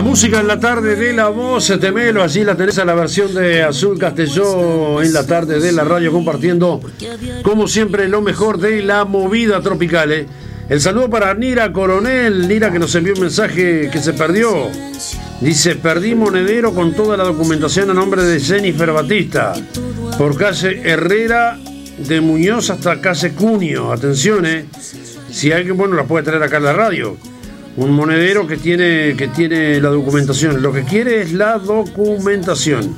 música en la tarde de La Voz de Melo, allí la tenés a la versión de Azul Castelló en la tarde de la radio, compartiendo como siempre lo mejor de la movida tropical. El saludo para Nira Coronel, Nira, que nos envió un mensaje que se perdió. Dice: perdí monedero con toda la documentación a nombre de Jennifer Batista, por calle Herrera de Muñoz hasta calle Cunio. Atención, si alguien, bueno, la puede traer acá a la radio. Un monedero que tiene la documentación. Lo que quiere es la documentación.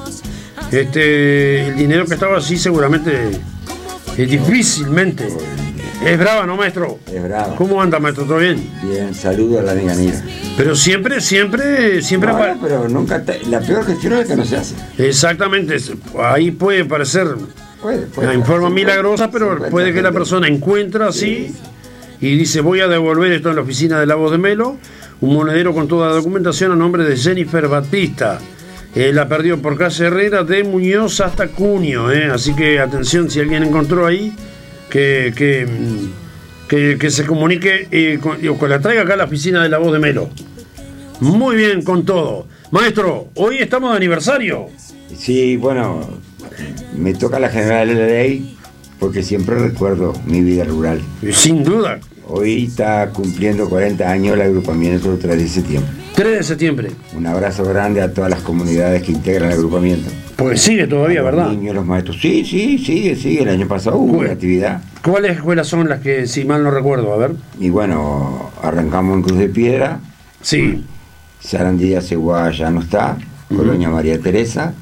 El dinero que estaba así seguramente difícilmente. Es brava, ¿no, maestro? Es brava. ¿Cómo anda, maestro? ¿Todo bien? Bien, saludo a la amiga Nira. Pero siempre no, pero nunca la peor gestión es la que no se hace. Exactamente. Ahí puede parecer en forma milagrosa, pero puede que la persona encuentra así. Sí. Y dice: voy a devolver esto en la oficina de La Voz de Melo, un monedero con toda la documentación a nombre de Jennifer Batista. La perdió por calle Herrera de Muñoz hasta Cunio. Así que atención, si alguien encontró ahí, que se comunique o que la traiga acá a la oficina de La Voz de Melo. Muy bien, con todo. Maestro, hoy estamos de aniversario. Sí, bueno, me toca la General de la Ley porque siempre recuerdo mi vida rural. Sin duda. Hoy está cumpliendo 40 años el agrupamiento 3 de septiembre. 3 de septiembre. Un abrazo grande a todas las comunidades que integran el agrupamiento. Porque sigue todavía, ¿verdad? Los niños, los maestros. Sí, sigue. El año pasado hubo una actividad. ¿Cuáles escuelas son las que, si mal no recuerdo? A ver. Y bueno, arrancamos en Cruz de Piedra. Sí. Sarandía, Seguá ya no está. Colonia María Teresa.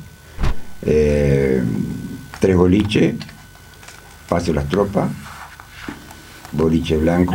Tres Boliche. Paso Las Tropas. Boliche Blanco.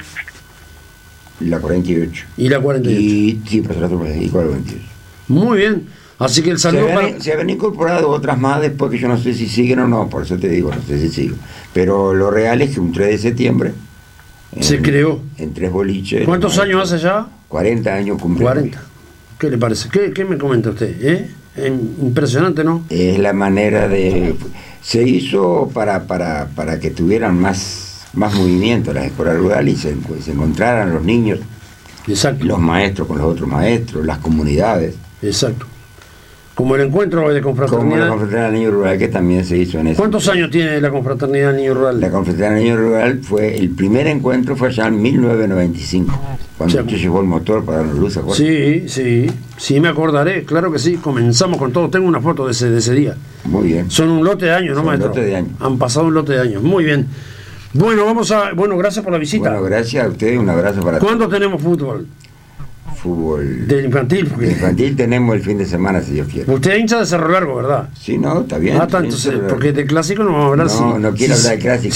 La 48. ¿Y la 48? Y sí, Paso Las Tropas y 48. Muy bien. Así que el saludo se habían incorporado otras más después, que yo no sé si siguen o no, por eso te digo, no sé si siguen. Pero lo real es que un 3 de septiembre se creó en Tres Boliches. ¿Cuántos años hace ya? 40 años cumplió. 40. ¿Qué le parece? ¿Qué me comenta usted? Impresionante, ¿no? Es la manera de... Se hizo para que tuvieran más movimiento las escuelas rurales y se encontraran los niños. Exacto. Los maestros con los otros maestros, las comunidades. Exacto. Como el encuentro de confraternidad. Como la confraternidad del niño rural, que también se hizo en ese. ¿Cuántos años tiene la confraternidad del niño rural? La confraternidad del niño rural el primer encuentro fue allá en 1995, cuando usted llevó el motor para darnos luz, ¿se acuerda? Sí, me acordaré, claro que sí. Comenzamos con todo. Tengo una foto de ese día. Muy bien. Son un lote de años, ¿no, maestro? Un lote de años. Han pasado un lote de años. Muy bien. Bueno, gracias por la visita. Bueno, gracias a ustedes, un abrazo para todos. ¿Cuándo tenemos fútbol? Fútbol del infantil. Del infantil tenemos el fin de semana, si Dios quiere. Usted es hincha de Cerro Largo, ¿verdad? Sí, no, está bien. Entonces, porque de clásico no vamos a hablar. No quiero hablar de clásico.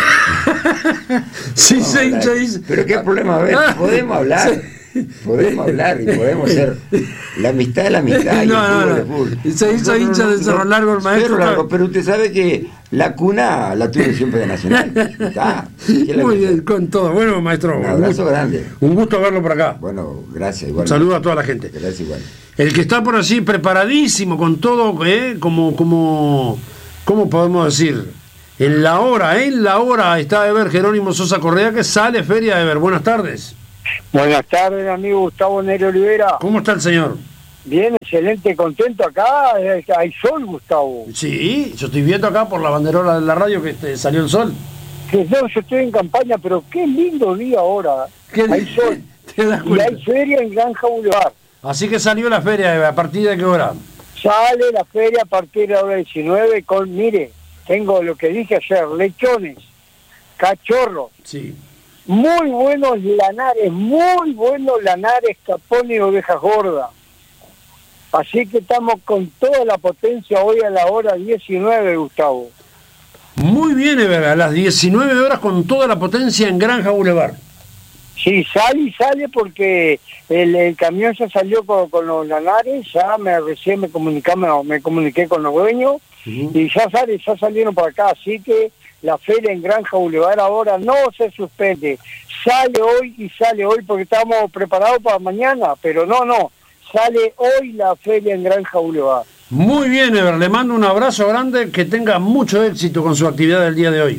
Sí, se hincha dice. Pero qué problema, a ver, podemos hablar. Podemos hablar y podemos ser la amistad de la amistad. No. Se hizo hincha de Cerro Largo, el maestro. Pero usted sabe que la cuna la tuve siempre de Nacional. Está. Muy bien, con todo. Bueno, maestro. Un abrazo grande. Un gusto verlo por acá. Bueno, gracias. Igual. Saludos a toda la gente. Gracias igual. El que está por allí preparadísimo con todo, ¿cómo podemos decir? En la hora está Eber Jerónimo Sosa Correa, que sale Feria Eber. Buenas tardes. Buenas tardes, amigo Gustavo Neri Olivera. ¿Cómo está el señor? Bien, excelente, contento acá. Hay sol, Gustavo. Sí, yo estoy viendo acá por la banderola de la radio que salió el sol. Sí, yo estoy en campaña, pero qué lindo día ahora. Hay sol. Y hay feria en Granja Boulevard. Así que salió la feria, ¿a partir de qué hora? Sale la feria a partir de la hora 19 mire, tengo lo que dije ayer, lechones, cachorros. Sí. Muy buenos lanares, capones y ovejas gordas. Así que estamos con toda la potencia hoy a la hora 19, Gustavo. Muy bien, Eber, a las 19 horas con toda la potencia en Granja Boulevard. Sí, sale porque el camión ya salió con los lanares, recién me comuniqué con los dueños, y ya salieron para acá, así que la feria en Granja Boulevard ahora no se suspende, sale hoy porque estamos preparados para mañana, pero no, sale hoy la feria en Granja Boulevard. Muy bien, Eber, le mando un abrazo grande, que tenga mucho éxito con su actividad del día de hoy.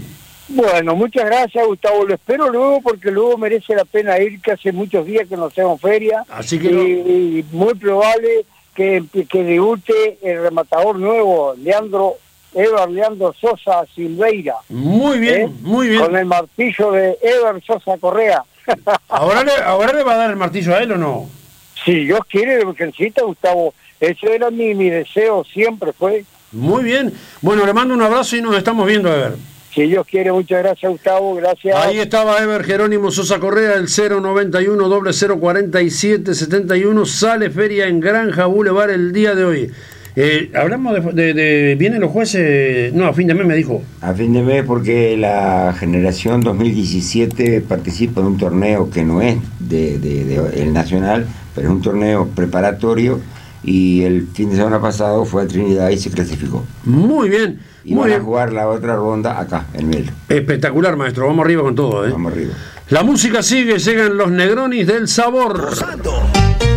Bueno, muchas gracias, Gustavo. Lo espero luego porque luego merece la pena ir, que hace muchos días que no hacemos feria. Así que y muy probable que debute el rematador nuevo, Leandro Sosa Silveira. Muy bien, muy bien. Con el martillo de Ever Sosa Correa. ¿Ahora le va a dar el martillo a él o no? Si Dios quiere, de Virgencita, Gustavo. Ese era mi deseo, siempre fue. Muy bien. Bueno, le mando un abrazo y nos estamos viendo, Ever. Si Dios quiere, muchas gracias, Gustavo, gracias. Ahí estaba Ever Jerónimo Sosa Correa, el 091 0047 71. Sale feria en Granja Boulevard el día de hoy. Hablamos de vienen los jueces, no, a fin de mes me dijo. A fin de mes, porque la generación 2017 participa en un torneo que no es el nacional, pero es un torneo preparatorio, y el fin de semana pasado fue a Trinidad y se clasificó. Muy bien. Y van a jugar la otra ronda acá, en Melo. Espectacular, maestro, vamos arriba con todo, ¿eh? Vamos arriba. La música sigue, llegan los Negronis del Sabor.